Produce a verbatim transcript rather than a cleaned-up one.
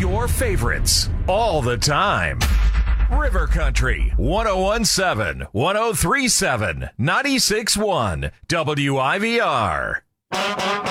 your favorites all the time. River Country, one oh one seven, one oh three seven, ninety-six point one, W I V R.